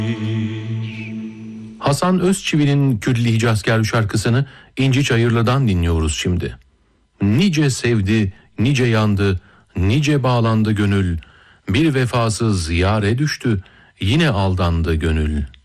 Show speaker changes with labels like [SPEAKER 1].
[SPEAKER 1] Hasan Özçivit'in Külli Hicazkar şarkısını İnci Çayırlı'dan dinliyoruz şimdi. Nice sevdi, nice yandı, nice bağlandı gönül. Bir vefasız yâre düştü, yine aldandı gönül.